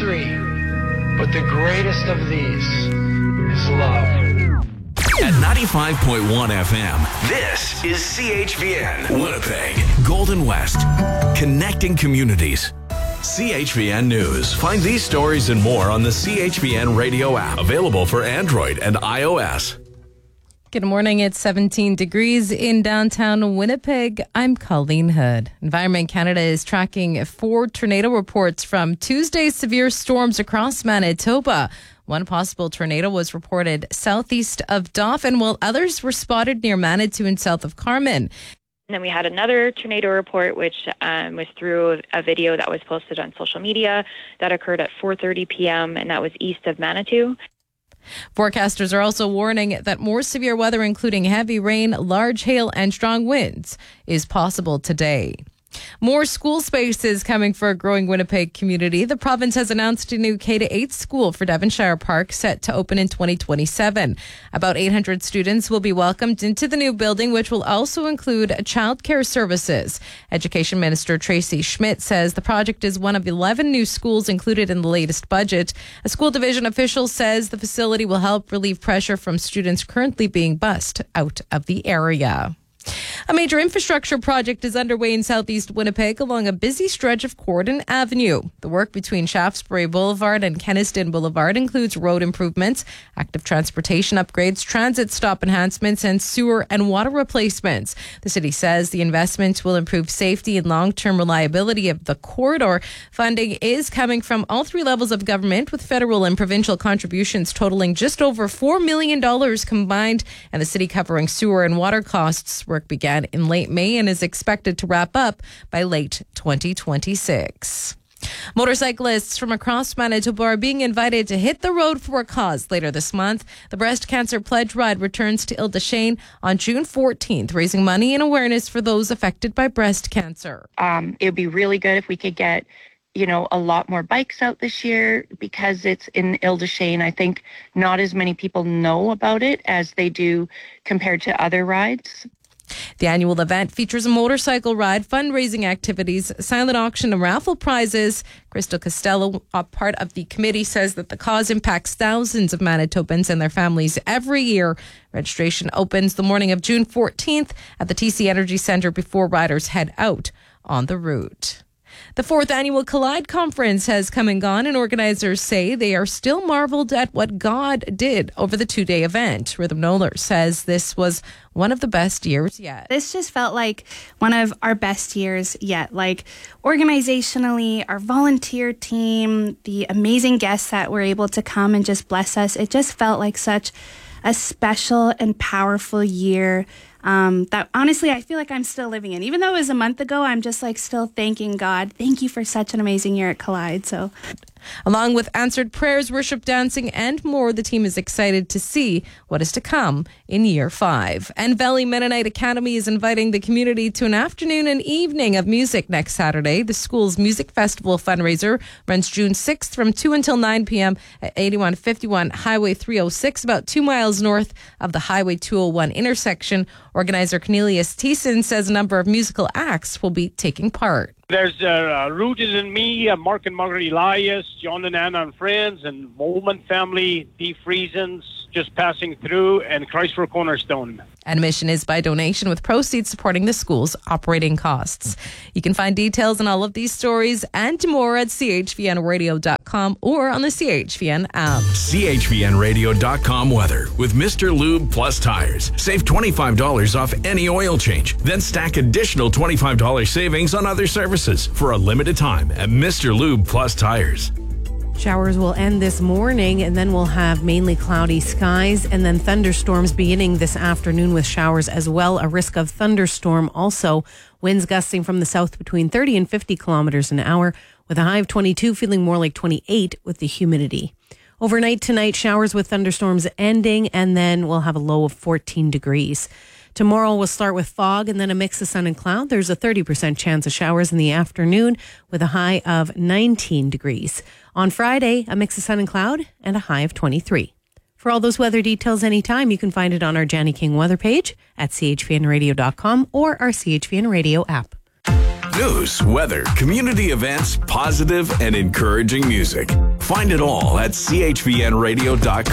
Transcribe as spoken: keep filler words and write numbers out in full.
three, but the greatest of these is love. At ninety-five point one F M, this is C H V N, Winnipeg, Golden West, connecting communities. C H V N News. Find these stories and more on the C H V N radio app, available for Android and iOS. Good morning. It's seventeen degrees in downtown Winnipeg. I'm Colleen Hood. Environment Canada is tracking four tornado reports from Tuesday's severe storms across Manitoba. One possible tornado was reported southeast of Dauphin, while others were spotted near Manitou and south of Carman. And then we had another tornado report, which um, was through a video that was posted on social media that occurred at four thirty p.m., and that was east of Manitou. Forecasters are also warning that more severe weather, including heavy rain, large hail, and strong winds, is possible today. More school spaces coming for a growing Winnipeg community. The province has announced a new K to eight school for Devonshire Park set to open in twenty twenty-seven. About eight hundred students will be welcomed into the new building, which will also include childcare services. Education Minister Tracy Schmidt says the project is one of eleven new schools included in the latest budget. A school division official says the facility will help relieve pressure from students currently being bused out of the area. A major infrastructure project is underway in southeast Winnipeg along a busy stretch of Corden Avenue. The work between Shaftesbury Boulevard and Kenniston Boulevard includes road improvements, active transportation upgrades, transit stop enhancements, and sewer and water replacements. The city says the investment will improve safety and long-term reliability of the corridor. Funding is coming from all three levels of government, with federal and provincial contributions totaling just over four million dollars combined, and the city covering sewer and water costs. Work began in late May and is expected to wrap up by late twenty twenty-six. Motorcyclists from across Manitoba are being invited to hit the road for a cause later this month. The Breast Cancer Pledge Ride returns to Ile-des-Chênes on June fourteenth, raising money and awareness for those affected by breast cancer. Um, it would be really good if we could get, you know, a lot more bikes out this year because it's in Ile-des-Chênes. I think not as many people know about it as they do compared to other rides. The annual event features a motorcycle ride, fundraising activities, silent auction, and raffle prizes. Crystal Costello, a part of the committee, says that the cause impacts thousands of Manitobans and their families every year. Registration opens the morning of June fourteenth at the T C Energy Centre before riders head out on the route. The fourth annual Collide Conference has come and gone, and organizers say they are still marveled at what God did over the two-day event. Rhythm Noller says this was one of the best years yet. This just felt like one of our best years yet. Like organizationally, our volunteer team, the amazing guests that were able to come and just bless us. It just felt like such a special and powerful year. Um, that honestly, I feel like I'm still living in. Even though it was a month ago, I'm just like still thanking God. Thank you for such an amazing year at Collide. So, along with answered prayers, worship, dancing, and more, the team is excited to see what is to come in year five. And Valley Mennonite Academy is inviting the community to an afternoon and evening of music next Saturday. The school's music festival fundraiser runs June sixth from two until nine p.m. at eighty-one fifty-one Highway three oh six, about two miles north of the Highway two oh one intersection. Organizer Cornelius Thiessen says a number of musical acts will be taking part. There's uh, Rooted in Me, uh, Mark and Margaret Elias, John and Anna and Friends, and Moment Family, P. Friesens, Just Passing Through, and Christ for Cornerstone. Admission is by donation, with proceeds supporting the school's operating costs. You can find details on all of these stories and more at c h v n radio dot com or on the C H V N app. c h v n radio dot com weather with Mister Lube Plus Tires. Save twenty-five dollars off any oil change. Then stack additional twenty-five dollars savings on other services for a limited time at Mister Lube Plus Tires. Showers will end this morning, and then we'll have mainly cloudy skies and then thunderstorms beginning this afternoon with showers as well. A risk of thunderstorm also. Winds gusting from the south between thirty and fifty kilometers an hour with a high of twenty-two, feeling more like twenty-eight with the humidity. Overnight tonight, showers with thunderstorms ending, and then we'll have a low of fourteen degrees. Tomorrow we'll start with fog and then a mix of sun and cloud. There's a thirty percent chance of showers in the afternoon with a high of nineteen degrees. On Friday, a mix of sun and cloud and a high of twenty-three. For all those weather details anytime, you can find it on our Janny King weather page at c h v n radio dot com or our C H V N Radio app. News, weather, community events, positive and encouraging music. Find it all at c h v n radio dot com.